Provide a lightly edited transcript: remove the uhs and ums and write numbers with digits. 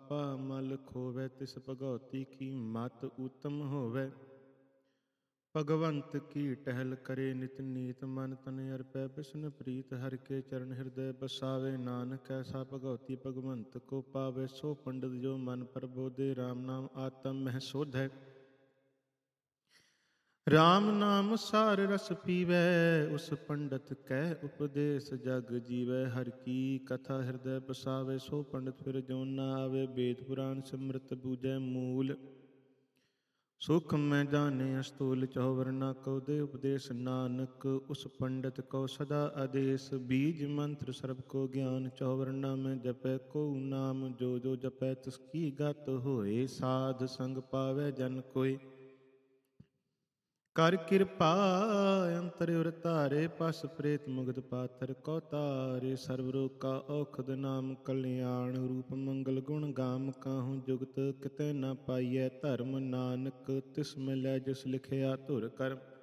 ਪਾਪਾ ਮਲ ਖੋਵੈ, ਤਿਸ ਭਗਉਤੀ ਕੀ ਮਤ ਊਤਮ ਹੋਵੈ। ਭਗਵੰਤ ਕੀ ਟਹਿਲ ਕਰੇ ਨਿਤ ਨੀਤ, ਮਨ ਤਨ ਅਰਪੈ ਬਿਸ਼ਨ ਪ੍ਰੀਤ। ਹਰਿ ਕੇ ਚਰਨ ਹਿਰਦੈ ਬਸਾਵੇ, ਨਾਨਕ ਐਸਾ ਭਗਉਤੀ ਭਗਵੰਤ ਕੋ ਪਾਵੇ। ਸੋ ਪੰਡਿਤ ਜੋ ਮਨ ਪ੍ਰਬੋਧੇ, ਰਾਮ ਨਾਮ ਆਤਮ ਮਹਿ ਸੋਧੈ। ਰਾਮ ਨਾਮ ਸਾਰ ਰਸ ਪੀਵੈ, ਉਸ ਪੰਡਤ ਕੈ ਉਪਦੇਸ ਜਗ ਜੀਵੈ। ਹਰਿ ਕੀ ਕਥਾ ਹਿਰਦੈ ਬਸਾਵੇ, ਸੋ ਪੰਡਿਤ ਫਿਰ ਜੋਨ ਨਾ ਆਵੇ। ਵੇਦ ਪੁਰਾਨ ਸਿਮਰਤ ਬੂਝੈ ਮੂਲ, ਸੁਖ ਮੈਂ ਜਾਣੇ ਅਸਤੂਲ। ਚਹੁ ਵਰਨਾ ਕਉ ਦੇ ਉਪਦੇਸ਼, ਨਾਨਕ ਉਸ ਪੰਡਿਤ ਕਉ ਸਦਾ ਆਦੇਸ਼। ਬੀਜ ਮੰਤਰ ਸਰਬ ਕੋ ਗਿਆਨ, ਚਹੁ ਵਰਨਾ ਮੈਂ ਜਪੈ ਕਉ ਨਾਮ। ਜੋ ਜੋ ਜਪੈ ਤਿਸ ਕੀ ਗਤ ਹੋਏ, ਸਾਧ ਸੰਗ ਪਾਵੈ ਜਨ ਕੋਇ। ਕਰ ਕਿਰਪਾ ਅੰਤਰ ਉਰ ਧਾਰੇ, ਪਸ ਪ੍ਰੇਤ ਮੁਗਧ ਪਾਥਰ ਕਉ ਤਾਰੇ। ਸਰਬ ਰੋਗ ਕਾ ਔਖਦ ਨਾਮ ਕਲਿਆਣ, ਰੂਪ ਮੰਗਲ ਗੁਣ ਗਾਮ। ਕਾਹੂ ਜੁਗਤ ਕਿਤੇ ਨਾ ਪਾਈਐ ਧਰਮ, ਨਾਨਕ ਤਿਸ ਮਿਲੈ ਜਿਸ ਲਿਖਿਆ ਧੁਰ ਕਰਮ।